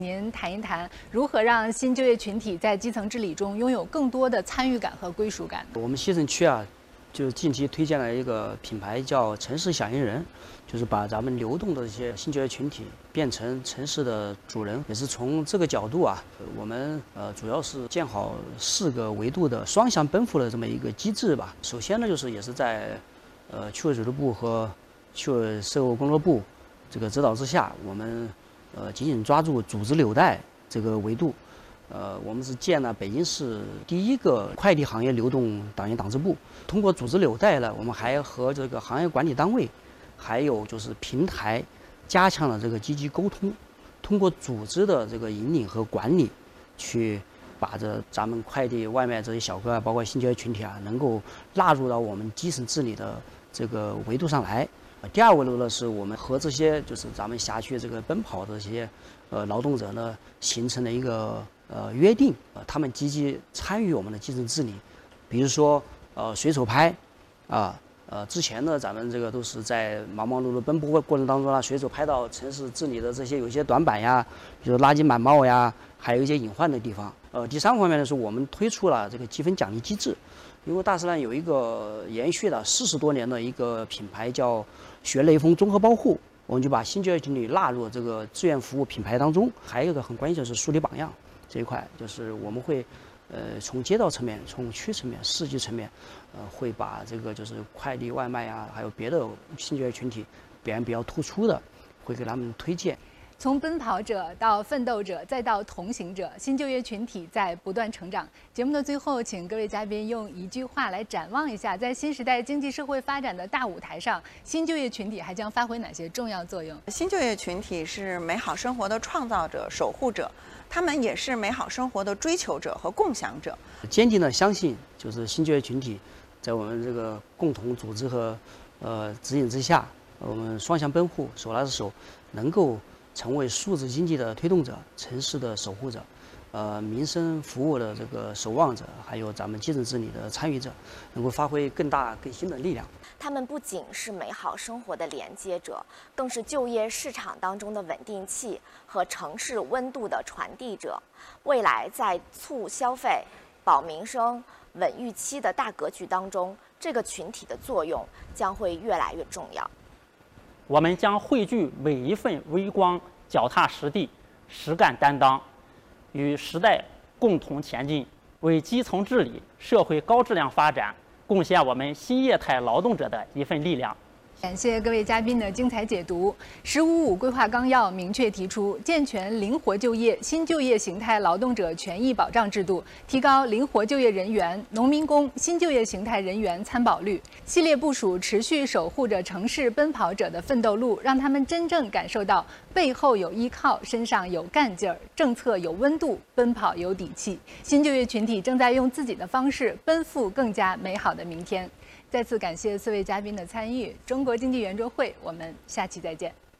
您谈一谈如何让新就业群体在基层治理中拥有更多的参与感和归属感。 我们西城区啊，就是近期推荐了一个品牌叫城市响应人，就是把咱们流动的这些新就业群体变成城市的主人，也是从这个角度啊，我们主要是建好4个维度的双向奔赴的这么一个机制吧。首先呢，就是也是在区委指导部和区委社会工作部这个指导之下，我们紧紧抓住组织纽带这个维度。我们是建了北京市第一个快递行业流动党员党支部。通过组织纽带呢，我们还和这个行业管理单位，还有就是平台，加强了这个积极沟通。通过组织的这个引领和管理，去把咱们快递外卖这些小哥啊，包括新就业群体啊，能够纳入到我们基层治理的这个维度上来。第二维度呢，是我们和这些就是咱们辖区这个奔跑的这些劳动者呢，形成了一个约定，他们积极参与我们的基层治理。比如说随手拍之前呢，咱们这个都是在忙忙碌碌奔波过程当中呢，随手拍到城市治理的这些有些短板呀，比如垃圾满帽呀，还有一些隐患的地方。第3方面呢，是我们推出了这个积分奖励机制。因为大石栏有一个延续了40多年的一个品牌叫学雷锋综合保护，我们就把新就业群体纳入这个志愿服务品牌当中。还有一个很关键就是树立榜样这一块，就是我们会从街道层面、从区层面、市级层面，会把这个就是快递外卖啊，还有别的新就业群体表现比较突出的，会给他们推荐。 从奔跑者到奋斗者，再到同行者，新就业群体在不断成长。节目的最后，请各位嘉宾用1句话来展望一下，在新时代经济社会发展的大舞台上，新就业群体还将发挥哪些重要作用？ 新就业群体是美好生活的创造者、守护者，他们也是美好生活的追求者和共享者。 坚定的相信，就是新就业群体在我们这个共同组织和指引之下，我们双向奔赴，手拉着手，能够成为数字经济的推动者、城市的守护者、民生服务的这个守望者，还有咱们基层治理的参与者，能够发挥更大更新的力量。 他们不仅是美好生活的连接者，更是就业市场当中的稳定器和城市温度的传递者。未来在促消费、保民生、稳预期的大格局当中，这个群体的作用将会越来越重要。 我们将汇聚每一份微光，脚踏实地，实干担当，与时代共同前进，为基层治理、社会高质量发展贡献我们新业态劳动者的一份力量。 感谢各位嘉宾的精彩解读。“15+5”规划纲要明确提出，健全灵活就业、新就业形态劳动者权益保障制度，提高灵活就业人员、农民工、新就业形态人员参保率，系列部署持续守护着城市奔跑者的奋斗路，让他们真正感受到背后有依靠，身上有干劲儿，政策有温度，奔跑有底气。新就业群体正在用自己的方式奔赴更加美好的明天。再次感谢4位嘉宾的参与。中国经济圆桌会，我们下期再见。